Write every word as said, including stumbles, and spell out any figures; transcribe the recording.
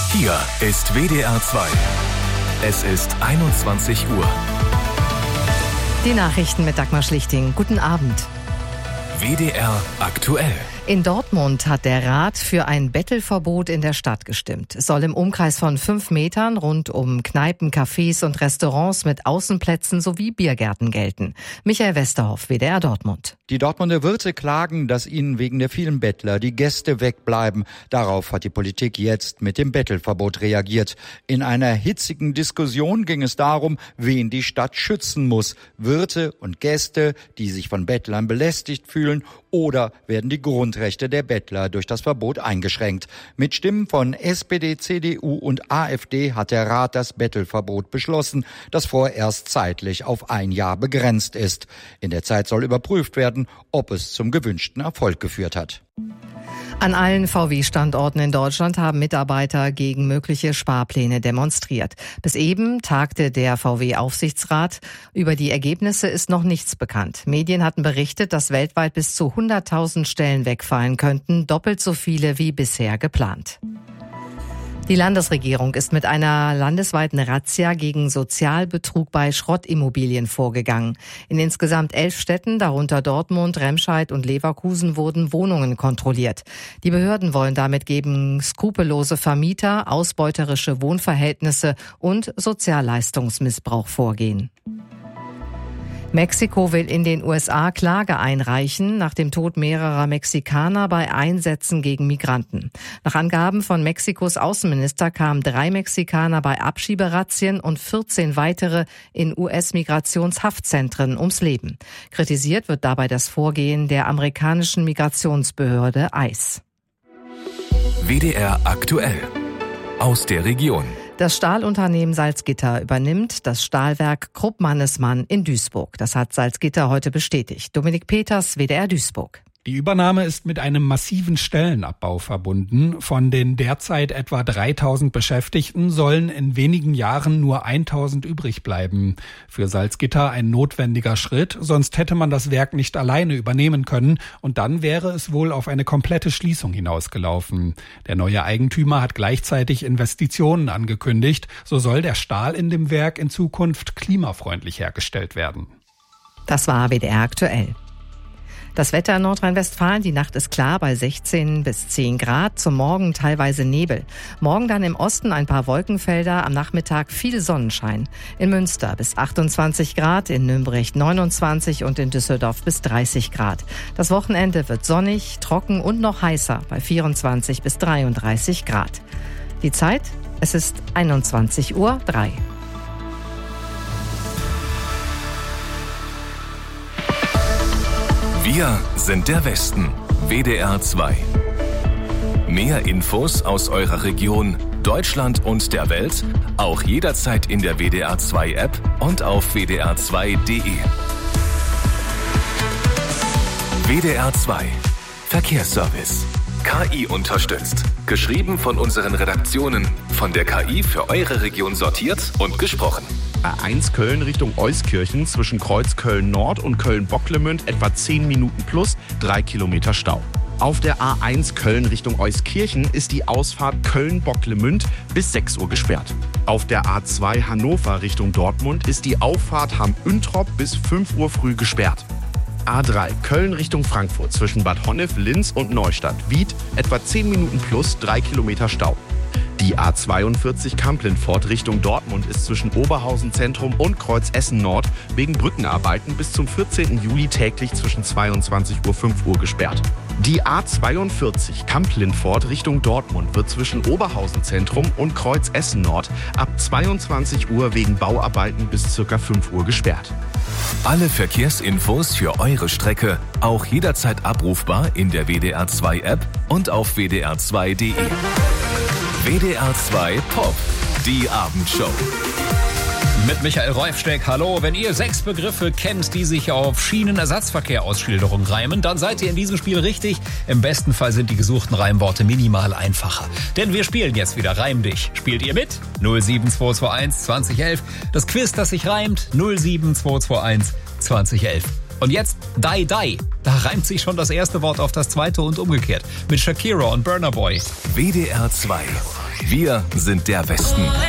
Hier ist W D R zwei. Es ist einundzwanzig Uhr. Die Nachrichten mit Dagmar Schlichting. Guten Abend. W D R aktuell. In Dortmund hat der Rat für ein Bettelverbot in der Stadt gestimmt. Es soll im Umkreis von fünf Metern rund um Kneipen, Cafés und Restaurants mit Außenplätzen sowie Biergärten gelten. Michael Westerhoff, W D R Dortmund. Die Dortmunder Wirte klagen, dass ihnen wegen der vielen Bettler die Gäste wegbleiben. Darauf hat die Politik jetzt mit dem Bettelverbot reagiert. In einer hitzigen Diskussion ging es darum, wen die Stadt schützen muss. Wirte und Gäste, die sich von Bettlern belästigt fühlen, oder werden die Grundrechte der Bettler durch das Verbot eingeschränkt. Mit Stimmen von S P D, C D U und AfD hat der Rat das Bettelverbot beschlossen, das vorerst zeitlich auf ein Jahr begrenzt ist. In der Zeit soll überprüft werden, ob es zum gewünschten Erfolg geführt hat. An allen V W-Standorten in Deutschland haben Mitarbeiter gegen mögliche Sparpläne demonstriert. Bis eben tagte der V W-Aufsichtsrat. Über die Ergebnisse ist noch nichts bekannt. Medien hatten berichtet, dass weltweit bis zu hunderttausend Stellen wegfallen könnten, doppelt so viele wie bisher geplant. Die Landesregierung ist mit einer landesweiten Razzia gegen Sozialbetrug bei Schrottimmobilien vorgegangen. In insgesamt elf Städten, darunter Dortmund, Remscheid und Leverkusen, wurden Wohnungen kontrolliert. Die Behörden wollen damit gegen skrupellose Vermieter, ausbeuterische Wohnverhältnisse und Sozialleistungsmissbrauch vorgehen. Mexiko will in den U S A Klage einreichen nach dem Tod mehrerer Mexikaner bei Einsätzen gegen Migranten. Nach Angaben von Mexikos Außenminister kamen drei Mexikaner bei Abschieberazzien und vierzehn weitere in U S-Migrationshaftzentren ums Leben. Kritisiert wird dabei das Vorgehen der amerikanischen Migrationsbehörde I C E. W D R aktuell. Aus der Region. Das Stahlunternehmen Salzgitter übernimmt das Stahlwerk Krupp-Mannesmann in Duisburg. Das hat Salzgitter heute bestätigt. Dominik Peters, W D R Duisburg. Die Übernahme ist mit einem massiven Stellenabbau verbunden. Von den derzeit etwa dreitausend Beschäftigten sollen in wenigen Jahren nur eintausend übrig bleiben. Für Salzgitter ein notwendiger Schritt, sonst hätte man das Werk nicht alleine übernehmen können und dann wäre es wohl auf eine komplette Schließung hinausgelaufen. Der neue Eigentümer hat gleichzeitig Investitionen angekündigt. So soll der Stahl in dem Werk in Zukunft klimafreundlich hergestellt werden. Das war W D R aktuell. Das Wetter in Nordrhein-Westfalen, die Nacht ist klar bei sechzehn bis zehn Grad, zum Morgen teilweise Nebel. Morgen dann im Osten ein paar Wolkenfelder, am Nachmittag viel Sonnenschein. In Münster bis achtundzwanzig Grad, in Nürnberg neunundzwanzig und in Düsseldorf bis dreißig Grad. Das Wochenende wird sonnig, trocken und noch heißer bei vierundzwanzig bis dreiunddreißig Grad. Die Zeit, es ist einundzwanzig Uhr drei. Wir sind der Westen. W D R zwei. Mehr Infos aus eurer Region, Deutschland und der Welt, auch jederzeit in der W D R zwei App und auf w d r zwei punkt d e. W D R zwei. Verkehrsservice. K I unterstützt. Geschrieben von unseren Redaktionen. Von der K I für eure Region sortiert und gesprochen. A eins Köln Richtung Euskirchen zwischen Kreuz Köln-Nord und Köln-Bocklemünd etwa zehn Minuten plus drei Kilometer Stau. Auf der A eins Köln Richtung Euskirchen ist die Ausfahrt Köln-Bocklemünd bis sechs Uhr gesperrt. Auf der A zwei Hannover Richtung Dortmund ist die Auffahrt Hamm-Üntrop bis fünf Uhr früh gesperrt. A drei Köln Richtung Frankfurt zwischen Bad Honnef, Linz und Neustadt-Wied etwa zehn Minuten plus drei Kilometer Stau. Die A zweiundvierzig Kamp-Lintfort Richtung Dortmund ist zwischen Oberhausen Zentrum und Kreuz Essen Nord wegen Brückenarbeiten bis zum vierzehnten Juli täglich zwischen zweiundzwanzig Uhr und fünf Uhr gesperrt. Die A zweiundvierzig Kamp-Lintfort Richtung Dortmund wird zwischen Oberhausen Zentrum und Kreuz Essen Nord ab zweiundzwanzig Uhr wegen Bauarbeiten bis ca. fünf Uhr gesperrt. Alle Verkehrsinfos für eure Strecke auch jederzeit abrufbar in der W D R zwei App und auf w d r zwei punkt d e. W D R zwei Pop, die Abendshow. Mit Michael Reufsteck, hallo. Wenn ihr sechs Begriffe kennt, die sich auf Schienenersatzverkehr-Ausschilderung reimen, dann seid ihr in diesem Spiel richtig. Im besten Fall sind die gesuchten Reimworte minimal einfacher. Denn wir spielen jetzt wieder Reim dich. Spielt ihr mit? null sieben zwei zwei eins zwanzig elf. Das Quiz, das sich reimt, null sieben zwei zwei eins zwanzig elf. Und jetzt Die Die. Da reimt sich schon das erste Wort auf das zweite und umgekehrt. Mit Shakira und Burna Boy. W D R zwei. Wir sind der Westen.